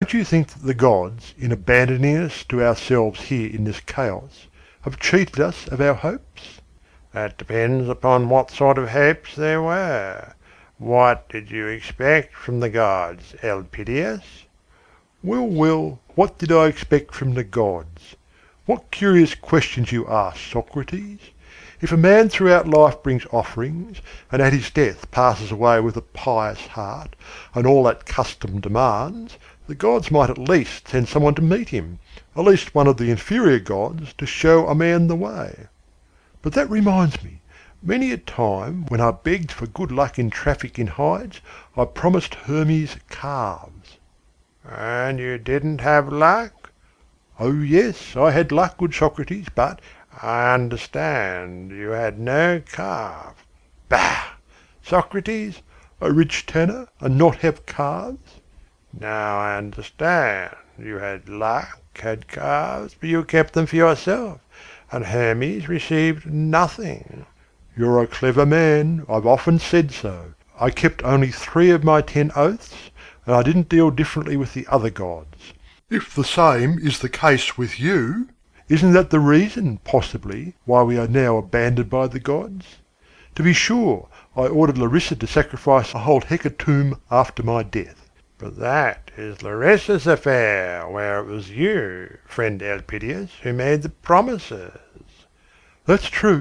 Don't you think that the gods, in abandoning us to ourselves here in this chaos, have cheated us of our hopes?" "That depends upon what sort of hopes there were. What did you expect from the gods, Elpidias?" Well, what did I expect from the gods? What curious questions you ask, Socrates. If a man throughout life brings offerings, and at his death passes away with a pious heart, and all that custom demands, the gods might at least send someone to meet him, at least one of the inferior gods, to show a man the way. But that reminds me, many a time when I begged for good luck in traffic in hides, I promised Hermes calves. "And you didn't have luck?" "Oh yes, I had luck, good Socrates, but—" "I understand. You had no calf." "Bah! Socrates, a rich tanner, and not have calves?" "Now I understand. You had luck, had calves, but you kept them for yourself, and Hermes received nothing." "You're a clever man. I've often said so. I kept only 3 of my 10 oaths, and I didn't deal differently with the other gods. If the same is the case with you, isn't that the reason, possibly, why we are now abandoned by the gods? To be sure, I ordered Larissa to sacrifice a whole hecatomb after my death." "But that is Larissa's affair, where it was you, friend Elpidias, who made the promises." That's true.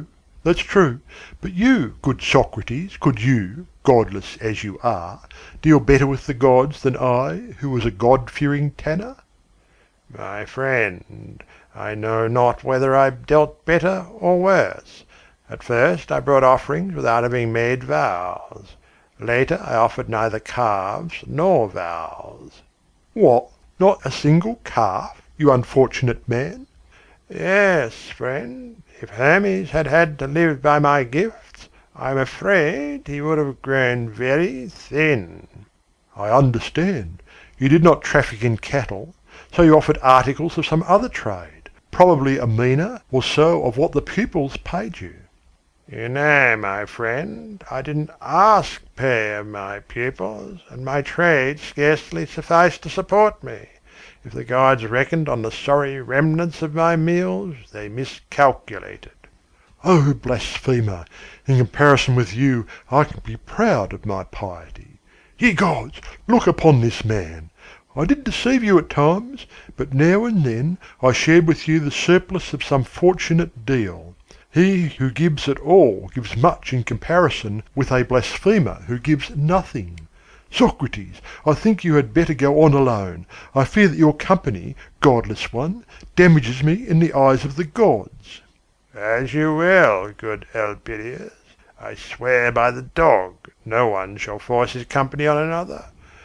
But you, good Socrates, could you, godless as you are, deal better with the gods than I, who was a God-fearing tanner?" "My friend, I know not whether I dealt better or worse. At first I brought offerings without having made vows. Later I offered neither calves nor vows." "What, not a single calf, you unfortunate man?" "Yes, friend. If Hermes had had to live by my gifts, I am afraid he would have grown very thin." "I understand. You did not traffic in cattle, so you offered articles of some other trade, probably a mina or so of what the pupils paid you." "You know, my friend, I didn't ask pay of my pupils, and my trade scarcely sufficed to support me. If the gods reckoned on the sorry remnants of my meals, they miscalculated." "Oh, blasphemer! In comparison with you, I can be proud of my piety. Ye gods, look upon this man! I did deceive you at times, but now and then I shared with you the surplus of some fortunate deal. He who gives at all gives much in comparison with a blasphemer who gives nothing. Socrates, I think you had better go on alone. I fear that your company, godless one, damages me in the eyes of the gods." "As you will, good Elpidias. I swear by the dog, no one shall force his company on another.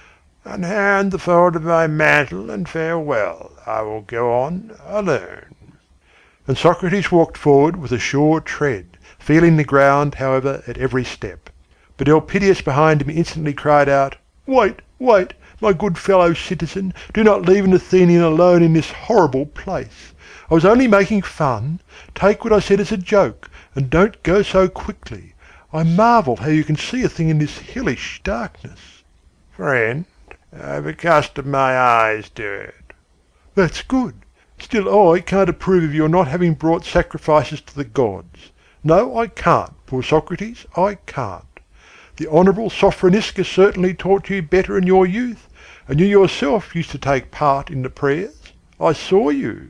Unhand the fold of my mantle and farewell. I will go on alone." And Socrates walked forward with a sure tread, feeling the ground, however, at every step. But Elpidias behind him instantly cried out, "Wait, my good fellow citizen, do not leave an Athenian alone in this horrible place. I was only making fun. Take what I said as a joke, and don't go so quickly. I marvel how you can see a thing in this hellish darkness." "Friend, I've accustomed my eyes to it." "That's good. Still I can't approve of your not having brought sacrifices to the gods. No, I can't, poor Socrates, I can't. The Honourable Sophroniscus certainly taught you better in your youth, and you yourself used to take part in the prayers. I saw you."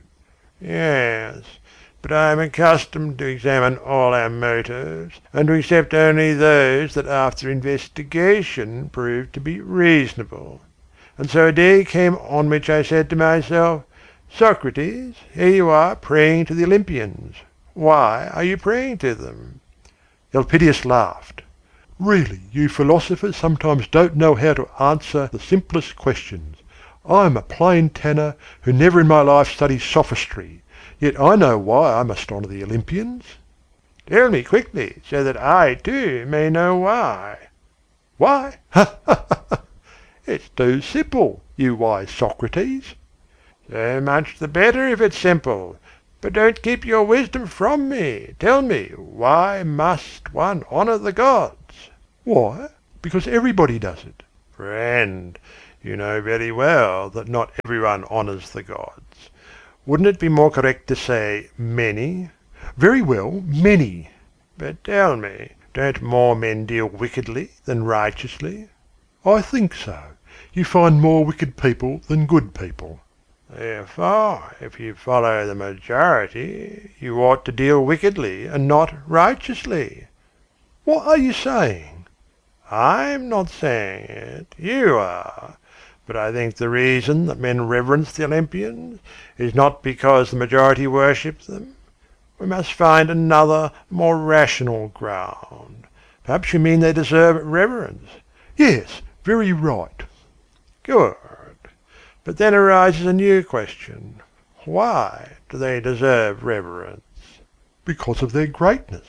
"Yes, but I am accustomed to examine all our motives, and to accept only those that after investigation prove to be reasonable. And so a day came on which I said to myself, 'Socrates, here you are praying to the Olympians. Why are you praying to them?'" Elpidias laughed. "Really, you philosophers sometimes don't know how to answer the simplest questions. I am a plain tanner who never in my life studied sophistry, yet I know why I must honour the Olympians." "Tell me quickly, so that I too may know why." "Why? Ha, ha, ha! It's too simple, you wise Socrates." "So much the better if it's simple. But don't keep your wisdom from me. Tell me, why must one honour the gods?" "Why? Because everybody does it." "Friend, You know very well that not everyone honours the gods. Wouldn't it be more correct to say many? Very well, many. But tell me, don't more men deal wickedly than righteously? I think so. You find more wicked people than good people. Therefore, if you follow the majority, you ought to deal wickedly and not righteously. What are you saying? I'm not saying it. You are. But I think the reason that men reverence the Olympians is not because the majority worship them. We must find another, more rational ground. Perhaps you mean they deserve reverence? Yes, very right. Good. But then arises a new question. Why do they deserve reverence? Because of their greatness.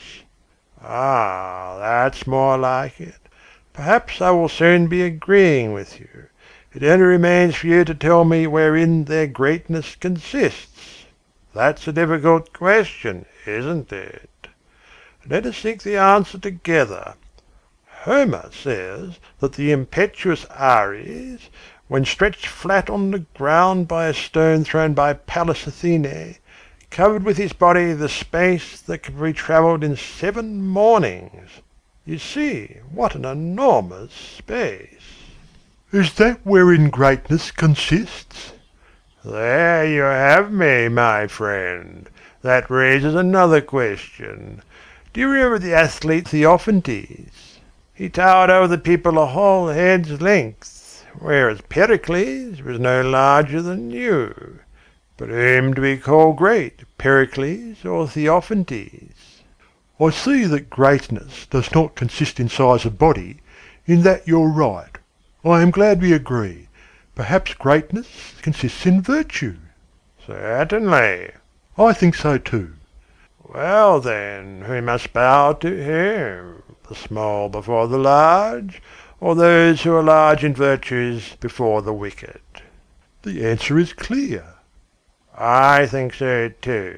Ah, that's more like it. Perhaps I will soon be agreeing with you. It only remains for you to tell me wherein their greatness consists. That's a difficult question, isn't it? Let us seek the answer together. Homer says that the impetuous Ares, when stretched flat on the ground by a stone thrown by Pallas Athene, covered with his body the space that could be travelled in 7 mornings. You see what an enormous space. Is that wherein greatness consists? There you have me, my friend. That raises another question. Do you remember the athlete Theophantes? He towered over the people a whole head's length, whereas Pericles was no larger than you. But whom do we call great, Pericles or Theophantes? I see that greatness does not consist in size of body. In that you're right. I am glad we agree. Perhaps greatness consists in virtue. Certainly. I think so too. Well then, we must bow to him, the small before the large, or those who are large in virtues before the wicked. The answer is clear. I think so too.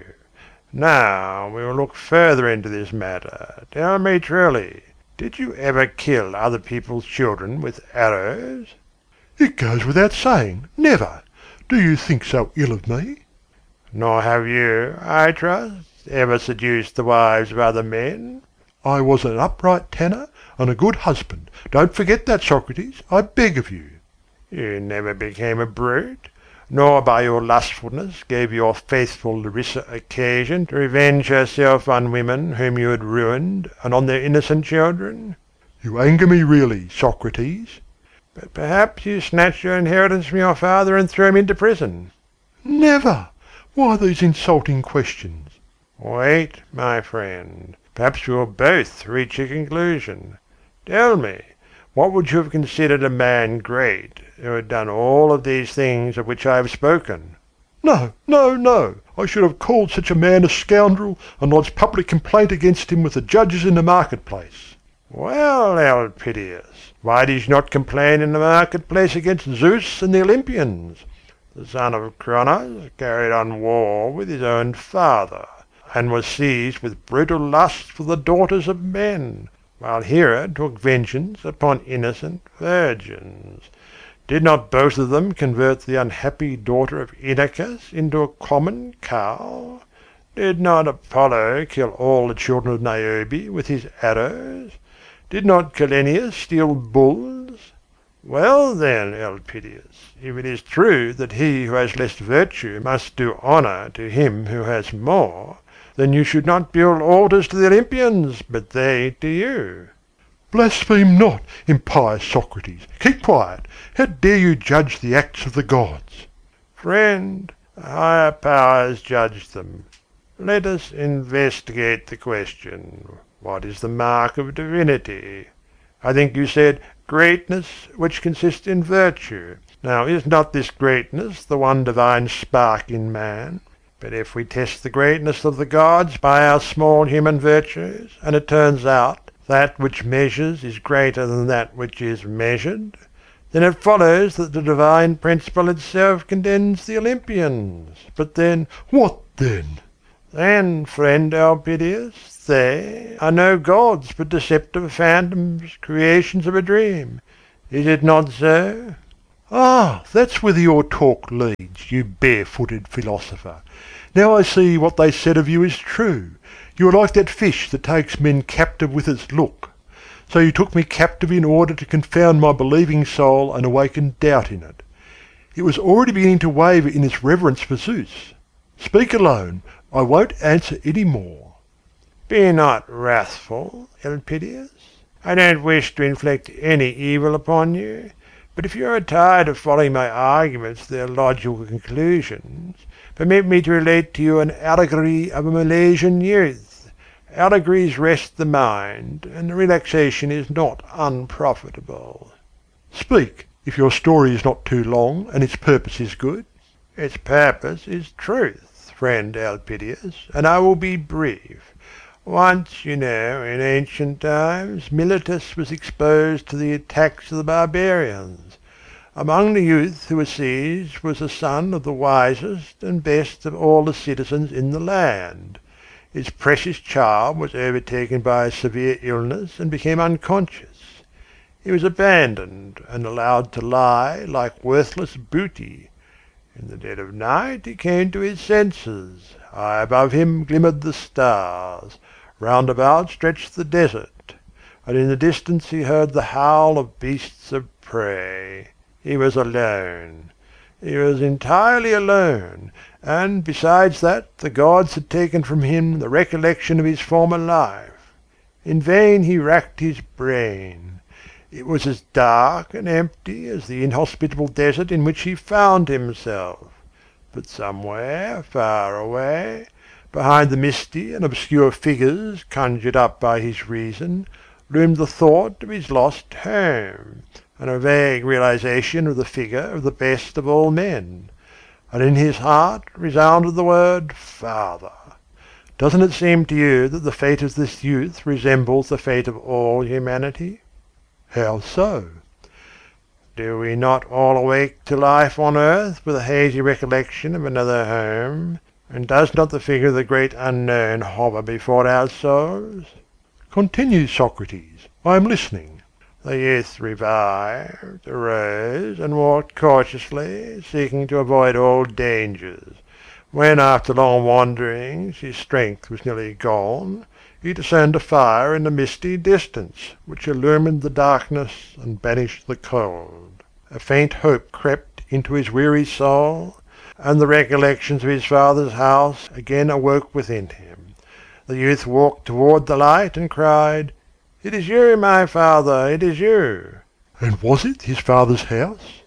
Now we will look further into this matter. Tell me truly, did you ever kill other people's children with arrows? It goes without saying, never. Do you think so ill of me? Nor have you, I trust, ever seduced the wives of other men? I was an upright tanner and a good husband. Don't forget that, Socrates, I beg of you. You never became a brute, nor by your lustfulness gave your faithful Larissa occasion to revenge herself on women whom you had ruined and on their innocent children? You anger me really, Socrates. But perhaps you snatched your inheritance from your father and threw him into prison? Never. Why these insulting questions? Wait, my friend. Perhaps we will both reach a conclusion. Tell me, what would you have considered a man great who had done all of these things of which I have spoken? No, no, no. I should have called such a man a scoundrel and lodged public complaint against him with the judges in the marketplace. Well, Elpidias, why did you not complain in the marketplace against Zeus and the Olympians? The son of Cronos carried on war with his own father, and was seized with brutal lust for the daughters of men, while Hera took vengeance upon innocent virgins. Did not both of them convert the unhappy daughter of Inachus into a common cow? Did not Apollo kill all the children of Niobe with his arrows? Did not Calenius steal bulls? Well then, Elpidias, if it is true that he who has less virtue must do honour to him who has more, then you should not build altars to the Olympians, but they to you. Blaspheme not, impious Socrates. Keep quiet. How dare you judge the acts of the gods? Friend, the higher powers judge them. Let us investigate the question. What is the mark of divinity? I think you said greatness which consists in virtue. Now is not this greatness the one divine spark in man? But if we test the greatness of the gods by our small human virtues, and it turns out that which measures is greater than that which is measured, then it follows that the divine principle itself condemns the Olympians. But then, what then? Then, friend Elpidias, they are no gods but deceptive phantoms, creations of a dream. Is it not so? Ah, that's whither your talk leads, you barefooted philosopher. Now I see what they said of you is true. You are like that fish that takes men captive with its look. So you took me captive in order to confound my believing soul and awaken doubt in it. It was already beginning to waver in its reverence for Zeus. Speak alone. I won't answer any more. Be not wrathful, Elpidias. I don't wish to inflict any evil upon you, but if you are tired of following my arguments to their logical conclusions, permit me to relate to you an allegory of a Milesian youth. Allegories rest the mind, and the relaxation is not unprofitable. Speak, if your story is not too long and its purpose is good. Its purpose is truth, friend Elpidias, and I will be brief. Once, you know, in ancient times, Miletus was exposed to the attacks of the barbarians. Among the youth who were seized was the son of the wisest and best of all the citizens in the land. His precious child was overtaken by a severe illness and became unconscious. He was abandoned and allowed to lie like worthless booty. In the dead of night he came to his senses. High above him glimmered the stars. Round about stretched the desert, and in the distance he heard the howl of beasts of prey. He was alone. He was entirely alone, and, besides that, the gods had taken from him the recollection of his former life. In vain he racked his brain. It was as dark and empty as the inhospitable desert in which he found himself. But somewhere, far away, behind the misty and obscure figures conjured up by his reason, loomed the thought of his lost home, and a vague realization of the figure of the best of all men. And in his heart resounded the word Father. Doesn't it seem to you that the fate of this youth resembles the fate of all humanity? How so? Do we not all awake to life on earth with a hazy recollection of another home? And does not the figure of the great unknown hover before our souls? Continue, Socrates. I am listening. The youth revived, arose, and walked cautiously, seeking to avoid all dangers. When, after long wanderings, his strength was nearly gone, he discerned a fire in the misty distance, which illumined the darkness and banished the cold. A faint hope crept into his weary soul, and the recollections of his father's house again awoke within him. The youth walked toward the light and cried, "It is you, my father, it is you." And was it his father's house?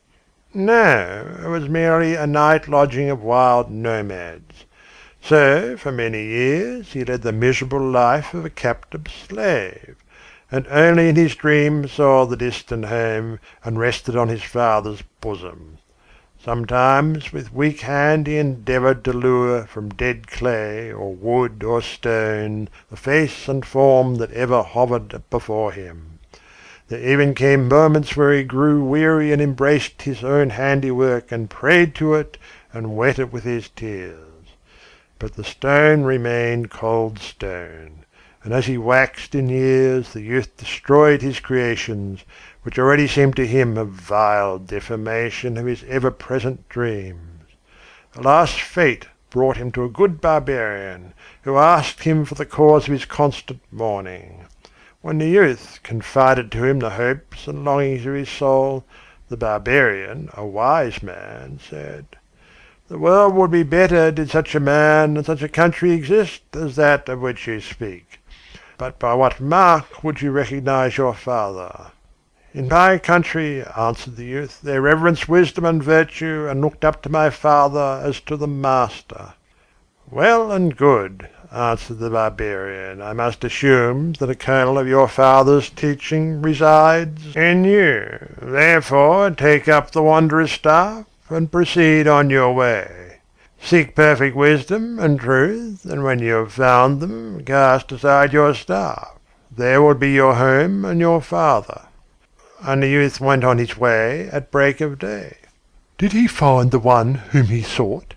No, it was merely a night lodging of wild nomads. So, for many years, he led the miserable life of a captive slave, and only in his dreams saw the distant home and rested on his father's bosom. Sometimes with weak hand he endeavoured to lure from dead clay or wood or stone the face and form that ever hovered before him. There even came moments where he grew weary and embraced his own handiwork and prayed to it and wet it with his tears. But the stone remained cold stone, and as he waxed in years the youth destroyed his creations, which already seemed to him a vile defamation of his ever-present dreams. The last fate brought him to a good barbarian, who asked him for the cause of his constant mourning. When the youth confided to him the hopes and longings of his soul, the barbarian, a wise man, said, "The world would be better did such a man and such a country exist as that of which you speak. But by what mark would you recognize your father?" "In my country," answered the youth, "they reverenced wisdom and virtue, and looked up to my father as to the master." "Well and good," answered the barbarian. "I must assume that a kernel of your father's teaching resides in you. Therefore take up the wanderer's staff and proceed on your way. Seek perfect wisdom and truth, and when you have found them, cast aside your staff. There will be your home and your father." And the youth went on his way at break of day. Did he find the one whom he sought?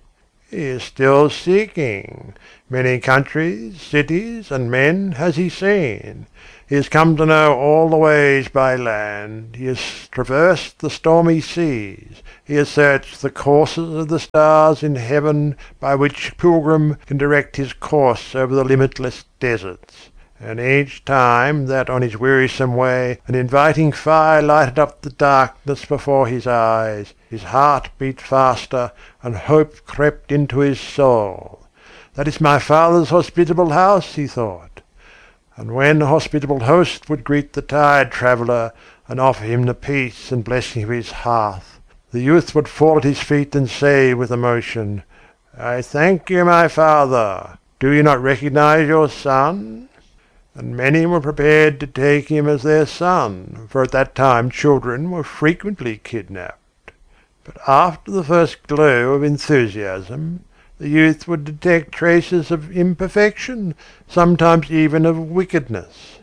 He is still seeking. Many countries, cities, and men has he seen. He has come to know all the ways by land. He has traversed the stormy seas. He has searched the courses of the stars in heaven by which pilgrim can direct his course over the limitless deserts. And each time that on his wearisome way an inviting fire lighted up the darkness before his eyes, his heart beat faster and hope crept into his soul. That is my father's hospitable house, he thought. And when a hospitable host would greet the tired traveller and offer him the peace and blessing of his hearth, the youth would fall at his feet and say with emotion, "I thank you, my father. Do you not recognize your son?" And many were prepared to take him as their son, for at that time children were frequently kidnapped. But after the first glow of enthusiasm, the youth would detect traces of imperfection, sometimes even of wickedness.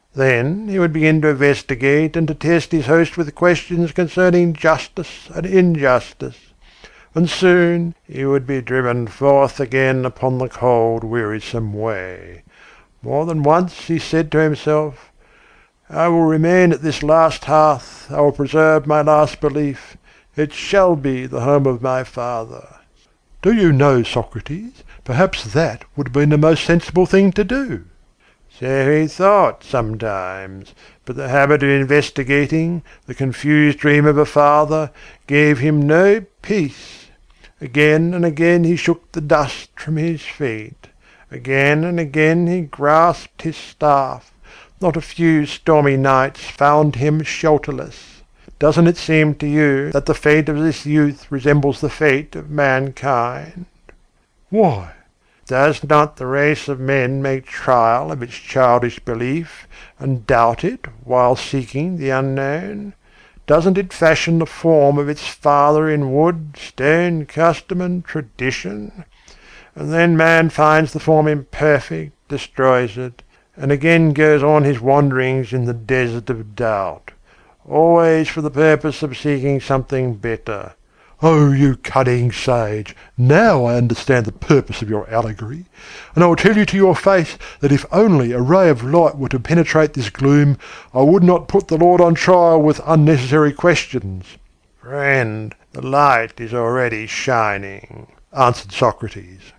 Then he would begin to investigate and to test his host with questions concerning justice and injustice, and soon he would be driven forth again upon the cold, wearisome way. More than once he said to himself, "I will remain at this last hearth, I will preserve my last belief. It shall be the home of my father." Do you know, Socrates, perhaps that would have been the most sensible thing to do? So he thought sometimes, but the habit of investigating, the confused dream of a father, gave him no peace. Again and again he shook the dust from his feet. Again and again he grasped his staff. Not a few stormy nights found him shelterless. Doesn't it seem to you that the fate of this youth resembles the fate of mankind? Why? Does not the race of men make trial of its childish belief, and doubt it while seeking the unknown? Doesn't it fashion the form of its father in wood, stone, custom, and tradition? And then man finds the form imperfect, destroys it, and again goes on his wanderings in the desert of doubt, always for the purpose of seeking something better. Oh, you cunning sage, now I understand the purpose of your allegory, and I will tell you to your face that if only a ray of light were to penetrate this gloom, I would not put the Lord on trial with unnecessary questions. "Friend, the light is already shining," answered Socrates.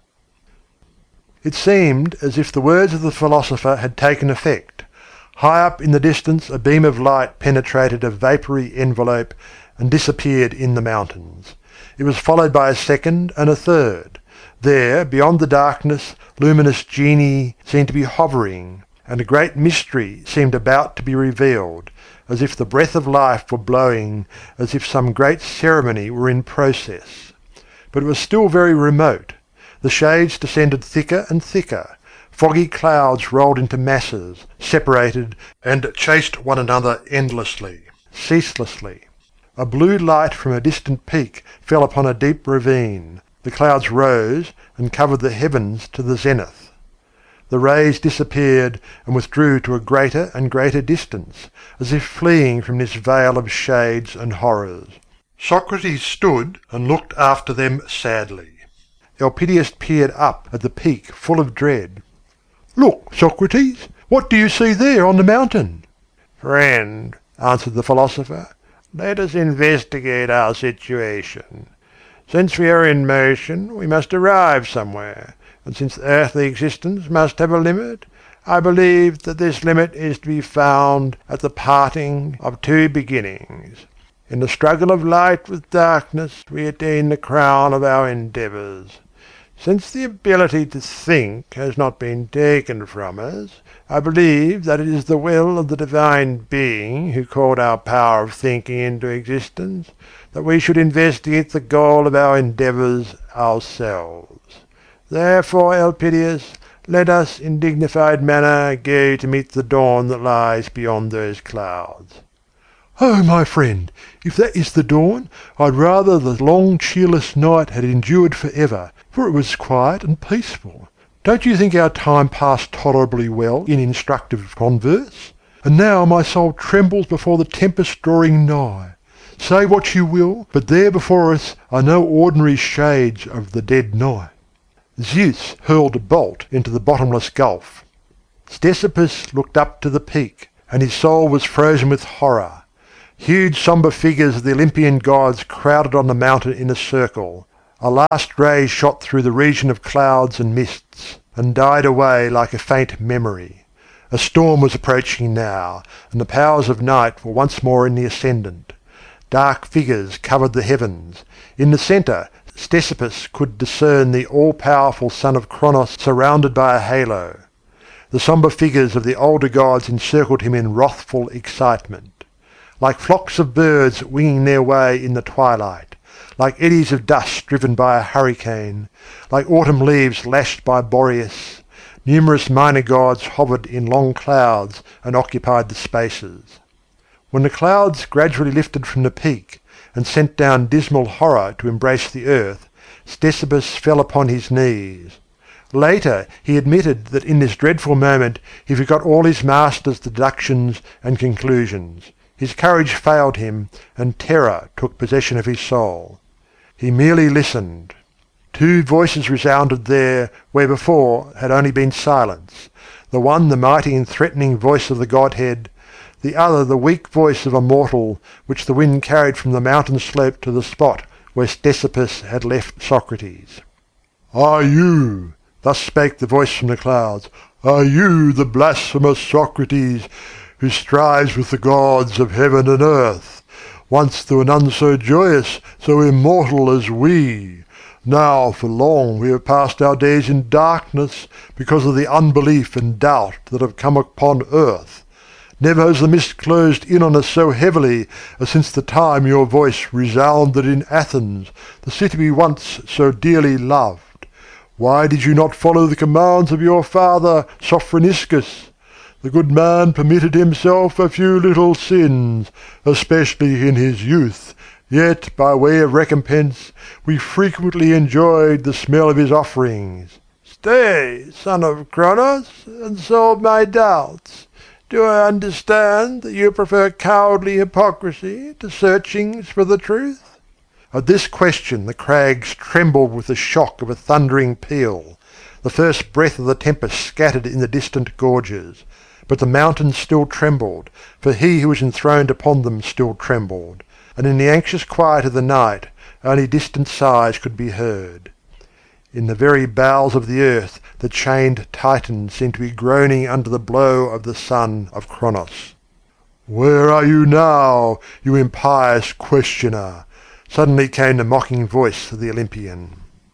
It seemed as if the words of the philosopher had taken effect. High up in the distance a beam of light penetrated a vapoury envelope and disappeared in the mountains. It was followed by a second and a third. There, beyond the darkness, luminous genii seemed to be hovering, and a great mystery seemed about to be revealed, as if the breath of life were blowing, as if some great ceremony were in process. But it was still very remote. The shades descended thicker and thicker. Foggy clouds rolled into masses, separated, and chased one another endlessly, ceaselessly. A blue light from a distant peak fell upon a deep ravine. The clouds rose and covered the heavens to the zenith. The rays disappeared and withdrew to a greater and greater distance, as if fleeing from this veil of shades and horrors. Socrates stood and looked after them sadly. Elpidias peered up at the peak full of dread. "Look, Socrates, what do you see there on the mountain?" "Friend," answered the philosopher, "let us investigate our situation. Since we are in motion, we must arrive somewhere, and since earthly existence must have a limit, I believe that this limit is to be found at the parting of two beginnings. In the struggle of light with darkness we attain the crown of our endeavours. Since the ability to think has not been taken from us, I believe that it is the will of the Divine Being who called our power of thinking into existence, that we should investigate the goal of our endeavours ourselves. Therefore, Elpidias, let us in dignified manner go to meet the dawn that lies beyond those clouds." "Oh, my friend, if that is the dawn, I'd rather the long cheerless night had endured for ever, for it was quiet and peaceful. Don't you think our time passed tolerably well in instructive converse? And now my soul trembles before the tempest drawing nigh. Say what you will, but there before us are no ordinary shades of the dead night. Zeus hurled a bolt into the bottomless gulf. Ctesippus looked up to the peak, and his soul was frozen with horror. Huge sombre figures of the Olympian gods crowded on the mountain in a circle. A last ray shot through the region of clouds and mists, and died away like a faint memory. A storm was approaching now, and the powers of night were once more in the ascendant. Dark figures covered the heavens. In the centre, Ctesippus could discern the all-powerful son of Cronos surrounded by a halo. The sombre figures of the older gods encircled him in wrathful excitement. Like flocks of birds winging their way in the twilight, like eddies of dust driven by a hurricane, like autumn leaves lashed by Boreas, numerous minor gods hovered in long clouds and occupied the spaces. When the clouds gradually lifted from the peak and sent down dismal horror to embrace the earth, Ctesippus fell upon his knees. Later he admitted that in this dreadful moment he forgot all his master's deductions and conclusions. His courage failed him, and terror took possession of his soul. He merely listened. Two voices resounded there where before had only been silence, the one the mighty and threatening voice of the Godhead, the other the weak voice of a mortal, which the wind carried from the mountain slope to the spot where Ctesippus had left Socrates. "Are you," thus spake the voice from the clouds, "are you the blasphemous Socrates, who strives with the gods of heaven and earth? Once there were none so joyous, so immortal as we. Now for long we have passed our days in darkness because of the unbelief and doubt that have come upon earth. Never has the mist closed in on us so heavily as since the time your voice resounded in Athens, the city we once so dearly loved. Why did you not follow the commands of your father Sophroniscus? The good man permitted himself a few little sins, especially in his youth, yet by way of recompense we frequently enjoyed the smell of his offerings. Stay, son of Cronos, and solve my doubts. Do I understand that you prefer cowardly hypocrisy to searchings for the truth?" At this question the crags trembled with the shock of a thundering peal. The first breath of the tempest scattered in the distant gorges. But the mountains still trembled, for he who was enthroned upon them still trembled, and in the anxious quiet of the night only distant sighs could be heard. In the very bowels of the earth the chained Titans seemed to be groaning under the blow of the son of Cronos. "Where are you now, you impious questioner?" Suddenly came the mocking voice of the Olympian.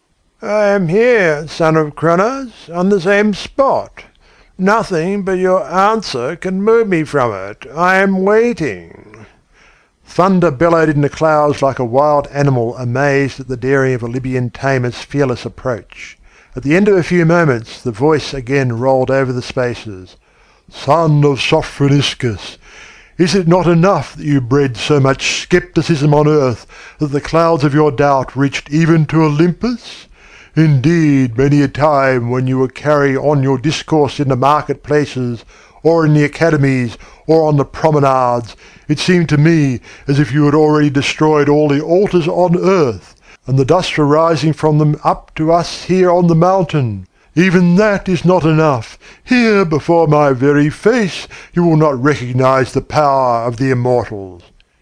"I am here, son of Cronos, on the same spot. Nothing but your answer can move me from it. I am waiting." Thunder bellowed in the clouds like a wild animal amazed at the daring of a Libyan tamer's fearless approach. At the end of a few moments the voice again rolled over the spaces. "Son of Sophroniscus, is it not enough that you bred so much scepticism on earth that the clouds of your doubt reached even to Olympus? Indeed, many a time when you were carrying on your discourse in the market-places, or in the academies, or on the promenades, it seemed to me as if you had already destroyed all the altars on earth, and the dust were rising from them up to us here on the mountain. Even that is not enough. Here before my very face you will not recognize the power of the immortals."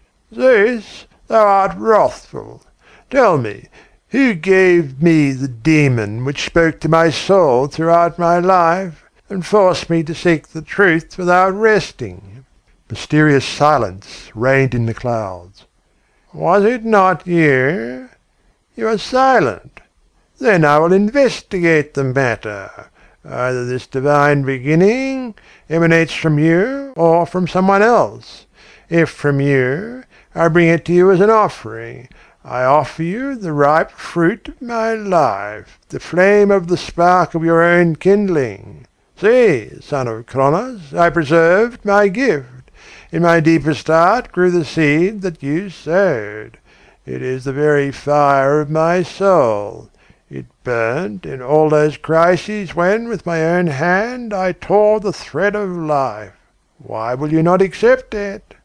"Zeus, thou art wrathful. Tell me, who gave me the demon which spoke to my soul throughout my life, and forced me to seek the truth without resting?" Mysterious silence reigned in the clouds. "Was it not you? You are silent. Then I will investigate the matter. Either this divine beginning emanates from you or from someone else. If from you, I bring it to you as an offering. I offer you the ripe fruit of my life, the flame of the spark of your own kindling. See, son of Cronos, I preserved my gift. In my deepest heart grew the seed that you sowed. It is the very fire of my soul. It burned in all those crises when, with my own hand, I tore the thread of life. Why will you not accept it?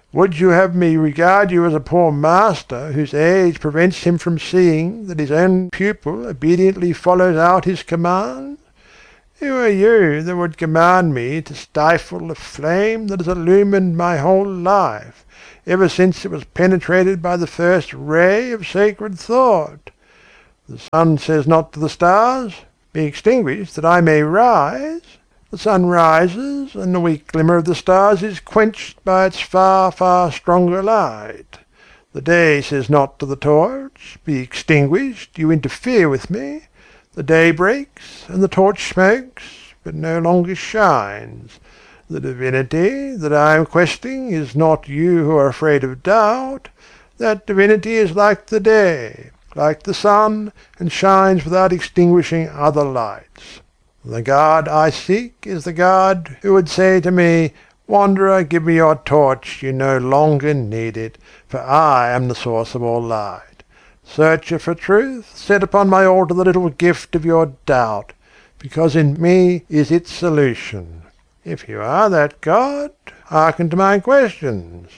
Would you have me regard you as a poor master whose age prevents him from seeing that his own pupil obediently follows out his commands? Who are you that would command me to stifle the flame that has illumined my whole life, ever since it was penetrated by the first ray of sacred thought? The sun says not to the stars, "Be extinguished that I may rise." The sun rises, and the weak glimmer of the stars is quenched by its far, far stronger light. The day says not to the torch, "Be extinguished, you interfere with me." The day breaks, and the torch smokes, but no longer shines. The divinity that I am questing is not you who are afraid of doubt. That divinity is like the day, like the sun, and shines without extinguishing other lights. The God I seek is the God who would say to me, "Wanderer, give me your torch, you no longer need it, for I am the source of all light. Searcher for truth, set upon my altar the little gift of your doubt, because in me is its solution." If you are that God, hearken to my questions.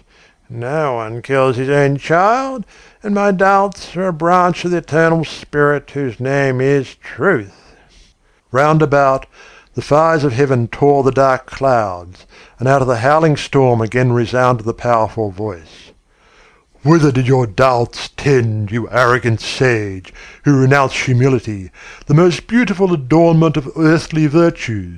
No one kills his own child, and my doubts are a branch of the eternal Spirit whose name is Truth. Round about, the fires of heaven tore the dark clouds, and out of the howling storm again resounded the powerful voice. "Whither did your doubts tend, you arrogant sage, who renounce humility, the most beautiful adornment of earthly virtues?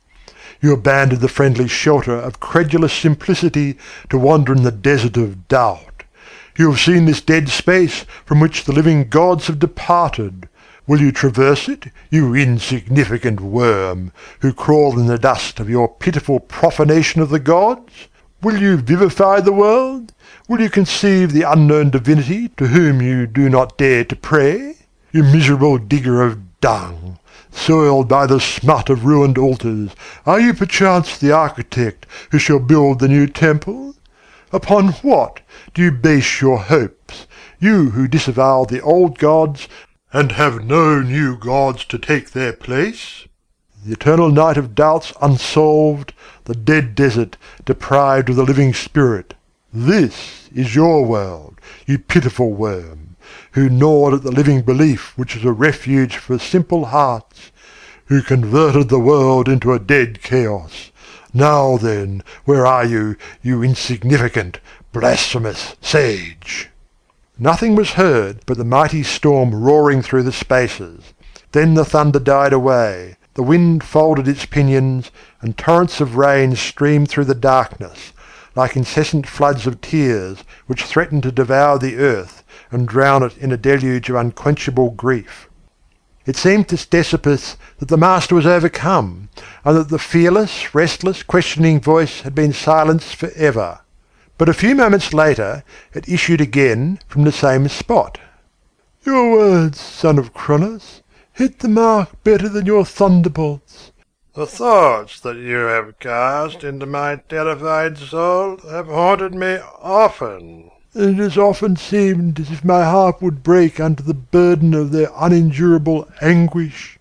You abandoned the friendly shelter of credulous simplicity to wander in the desert of doubt. You have seen this dead space from which the living gods have departed. Will you traverse it, you insignificant worm, who crawl in the dust of your pitiful profanation of the gods? Will you vivify the world? Will you conceive the unknown divinity to whom you do not dare to pray? You miserable digger of dung, soiled by the smut of ruined altars, are you perchance the architect who shall build the new temple? Upon what do you base your hopes, you who disavow the old gods and have no new gods to take their place? The eternal night of doubts unsolved, the dead desert deprived of the living spirit. This is your world, you pitiful worm, who gnawed at the living belief which is a refuge for simple hearts, who converted the world into a dead chaos. Now then, where are you, you insignificant, blasphemous sage? Nothing was heard but the mighty storm roaring through the spaces. Then the thunder died away, the wind folded its pinions, and torrents of rain streamed through the darkness, like incessant floods of tears which threatened to devour the earth and drown it in a deluge of unquenchable grief. It seemed to Ctesippus that the master was overcome, and that the fearless, restless, questioning voice had been silenced for ever. But a few moments later it issued again from the same spot. "Your words, son of Cronos, hit the mark better than your thunderbolts. The thoughts that you have cast into my terrified soul have haunted me often. And it has often seemed as if my heart would break under the burden of their unendurable anguish.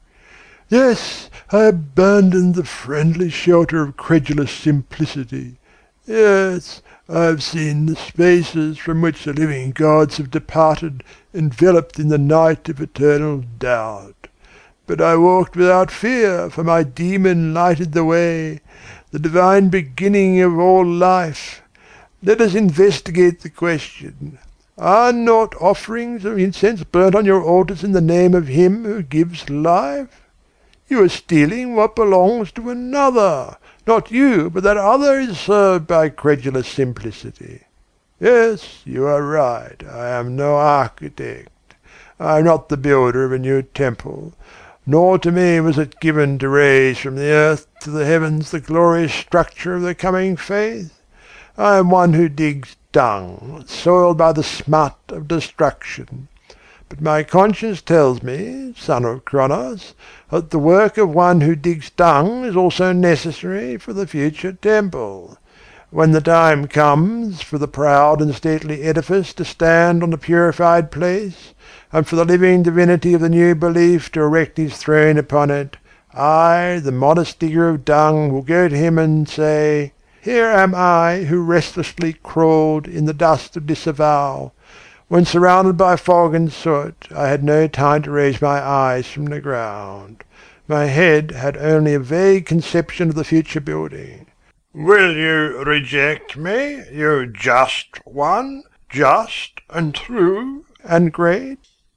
Yes, I abandoned the friendly shelter of credulous simplicity. Yes, I have seen the spaces from which the living gods have departed, enveloped in the night of eternal doubt. But I walked without fear, for my demon lighted the way, the divine beginning of all life. Let us investigate the question. Are not offerings of incense burnt on your altars in the name of him who gives life? You are stealing what belongs to another. Not you, but that other is served by credulous simplicity. Yes, you are right. I am no architect. I am not the builder of a new temple, nor to me was it given to raise from the earth to the heavens the glorious structure of the coming faith. I am one who digs dung, soiled by the smut of destruction. But my conscience tells me, son of Cronos, that the work of one who digs dung is also necessary for the future temple. When the time comes for the proud and stately edifice to stand on the purified place, and for the living divinity of the new belief to erect his throne upon it, I, the modest digger of dung, will go to him and say, Here am I who restlessly crawled in the dust of disavowal. When surrounded by fog and soot, I had no time to raise my eyes from the ground. My head had only a vague conception of the future building. Will you reject me, you just one, just and true and great?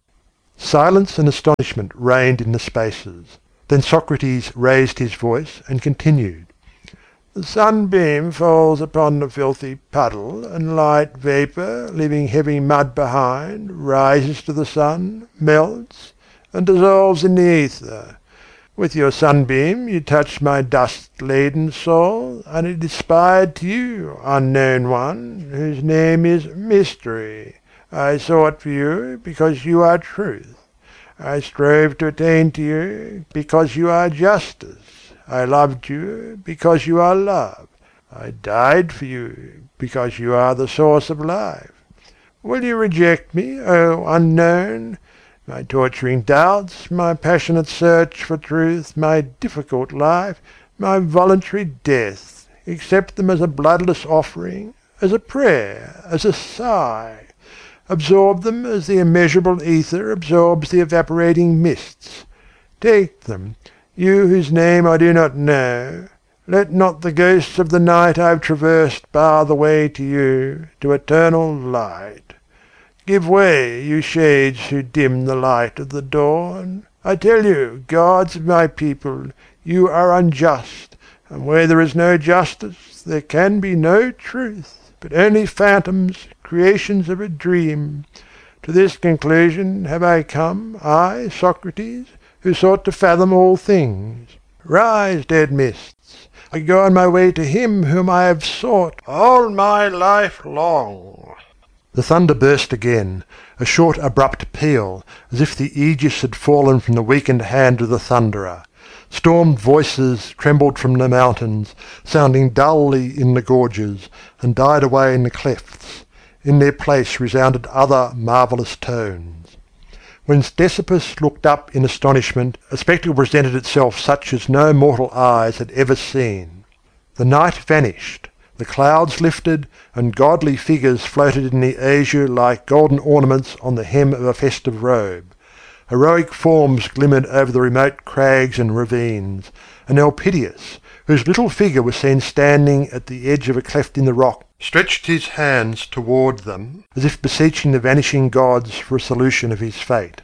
Silence and astonishment reigned in the spaces. Then Socrates raised his voice and continued. The sunbeam falls upon the filthy puddle, and light vapour, leaving heavy mud behind, rises to the sun, melts, and dissolves in the ether. With your sunbeam you touched my dust-laden soul, and it aspired to you, unknown one, whose name is Mystery. I sought for you because you are truth. I strove to attain to you because you are justice. I loved you because you are love. I died for you because you are the source of life. Will you reject me, O unknown? My torturing doubts, my passionate search for truth, my difficult life, my voluntary death, accept them as a bloodless offering, as a prayer, as a sigh. Absorb them as the immeasurable ether absorbs the evaporating mists. Take them, you whose name I do not know. Let not the ghosts of the night I have traversed bar the way to you, to eternal light. Give way, you shades who dim the light of the dawn. I tell you, gods of my people, you are unjust, and where there is no justice, there can be no truth, but only phantoms, creations of a dream. To this conclusion have I come, I, Socrates, who sought to fathom all things. Rise, dead mists. I go on my way to him whom I have sought all my life long. The thunder burst again, a short abrupt peal, as if the aegis had fallen from the weakened hand of the thunderer. Stormed voices trembled from the mountains, sounding dully in the gorges, and died away in the clefts. In their place resounded other marvellous tones. When Ctesippus looked up in astonishment, a spectacle presented itself such as no mortal eyes had ever seen. The night vanished, the clouds lifted, and godly figures floated in the azure like golden ornaments on the hem of a festive robe. Heroic forms glimmered over the remote crags and ravines, and Elpidias, whose little figure was seen standing at the edge of a cleft in the rock, stretched his hands toward them, as if beseeching the vanishing gods for a solution of his fate.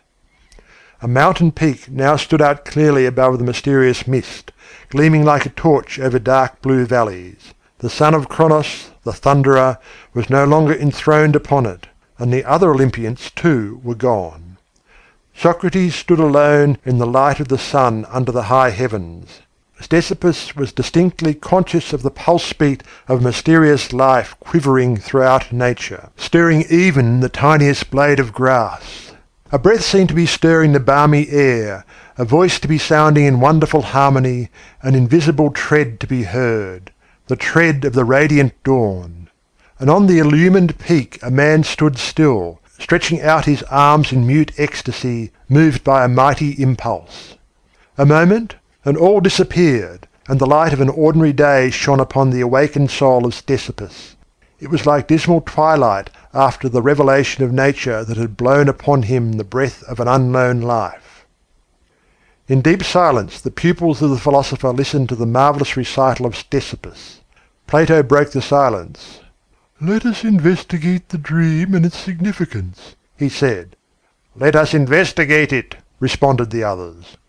A mountain peak now stood out clearly above the mysterious mist, gleaming like a torch over dark blue valleys. The son of Cronos, the thunderer, was no longer enthroned upon it, and the other Olympians too were gone. Socrates stood alone in the light of the sun under the high heavens. Ctesippus was distinctly conscious of the pulse beat of mysterious life quivering throughout nature, stirring even the tiniest blade of grass. A breath seemed to be stirring the balmy air, a voice to be sounding in wonderful harmony, an invisible tread to be heard, the tread of the radiant dawn. And on the illumined peak a man stood still, stretching out his arms in mute ecstasy, moved by a mighty impulse. A moment, and all disappeared, and the light of an ordinary day shone upon the awakened soul of Ctesippus. It was like dismal twilight after the revelation of nature that had blown upon him the breath of an unknown life. In deep silence the pupils of the philosopher listened to the marvellous recital of Ctesippus. Plato broke the silence. "Let us investigate the dream and its significance," he said. "Let us investigate it," responded the others.